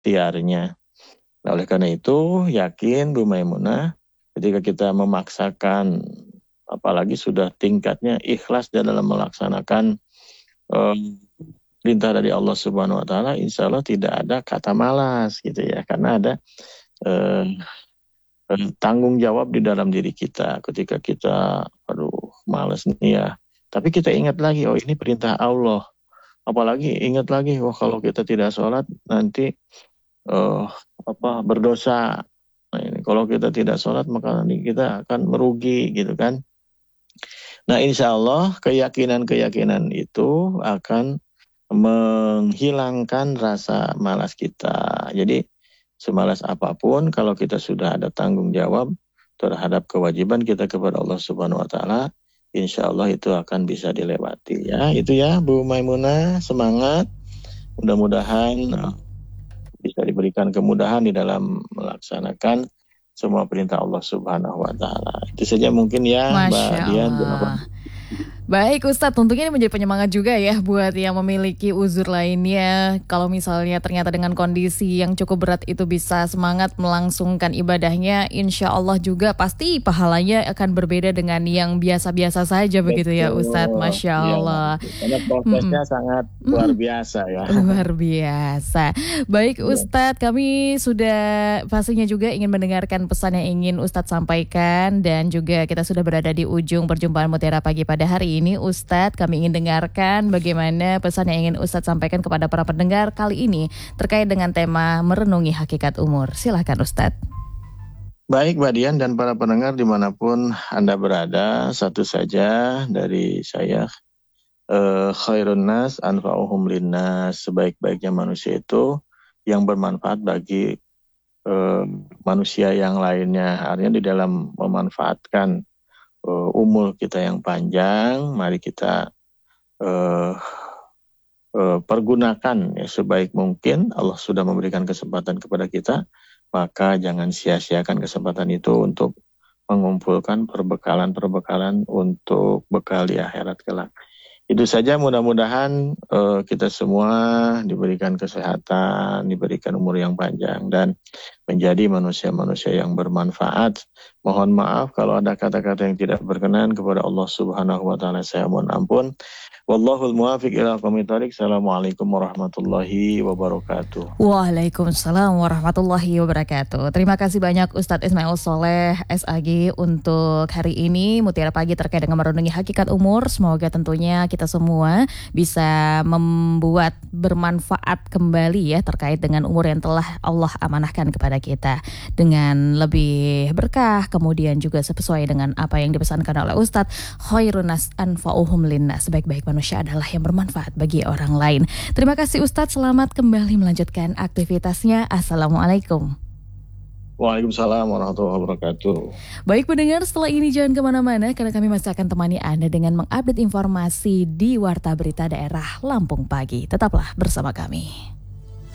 ikhtiarnya. Nah, oleh karena itu, yakin Bu Maimunah, ketika kita memaksakan, apalagi sudah tingkatnya ikhlas dalam melaksanakan perintah dari Allah Subhanahu Wa Taala, insya Allah tidak ada kata malas gitu ya, karena ada tanggung jawab di dalam diri kita. Ketika kita, malas nih ya, tapi kita ingat lagi, oh ini perintah Allah. Apalagi ingat lagi, wah kalau kita tidak sholat nanti berdosa. Nah, ini kalau kita tidak sholat maka nanti kita akan merugi gitu kan. Nah, insya Allah keyakinan itu akan menghilangkan rasa malas kita. Jadi semalas apapun, kalau kita sudah ada tanggung jawab terhadap kewajiban kita kepada Allah Subhanahu Wa Taala, insya Allah itu akan bisa dilewati ya. Itu ya Bu Maimunah, semangat. Mudah-mudahan bisa diberikan kemudahan di dalam melaksanakan semua perintah Allah Subhanahu Wa Taala. Itu saja mungkin ya Mbak Dian. Baik Ustadz, tentunya ini menjadi penyemangat juga ya buat yang memiliki uzur lainnya. Kalau misalnya ternyata dengan kondisi yang cukup berat itu bisa semangat melangsungkan ibadahnya, insya Allah juga pasti pahalanya akan berbeda dengan yang biasa-biasa saja. Betul. Begitu ya Ustadz, Masya Allah. Ya, karena prosesnya sangat luar biasa ya. Luar biasa. Baik Ustadz, kami sudah pastinya juga ingin mendengarkan pesan yang ingin Ustadz sampaikan, dan juga kita sudah berada di ujung perjumpaan Mutiara Pagi pada hari ini. Ustadz, kami ingin dengarkan bagaimana pesan yang ingin Ustadz sampaikan kepada para pendengar kali ini terkait dengan tema merenungi hakikat umur. Silakan Ustadz. Baik Mbak Dian dan para pendengar dimanapun Anda berada, satu saja dari saya, khairun nas anfa'uhum linnas, sebaik-baiknya manusia itu yang bermanfaat bagi manusia yang lainnya. Artinya di dalam memanfaatkan umur kita yang panjang, mari kita pergunakan ya sebaik mungkin. Allah sudah memberikan kesempatan kepada kita, maka jangan sia-siakan kesempatan itu untuk mengumpulkan perbekalan untuk bekal di akhirat kelak. Itu saja, mudah-mudahan kita semua diberikan kesehatan, diberikan umur yang panjang, dan menjadi manusia-manusia yang bermanfaat. Mohon maaf kalau ada kata-kata yang tidak berkenan kepada Allah Subhanahu Wa Taala, saya mohon ampun. Wallahul muwaffiq ila aqwamit thoriq. Assalamualaikum warahmatullahi wabarakatuh. Waalaikumsalam warahmatullahi wabarakatuh. Terima kasih banyak Ustadz Ismail Soleh SAG untuk hari ini Mutiara Pagi terkait dengan merenungi hakikat umur. Semoga tentunya kita semua bisa membuat bermanfaat kembali ya terkait dengan umur yang telah Allah amanahkan kepada kita dengan lebih berkah, kemudian juga sesuai dengan apa yang dipesankan oleh Ustadz, khairun nas anfa'uhum linnas, sebaik-baik manusia adalah yang bermanfaat bagi orang lain. Terima kasih Ustadz, selamat kembali melanjutkan aktivitasnya. Assalamualaikum. Waalaikumsalam warahmatullahi wabarakatuh. Baik pendengar, setelah ini jangan kemana-mana karena kami masih akan temani Anda dengan mengupdate informasi di Warta Berita Daerah Lampung Pagi. Tetaplah bersama kami.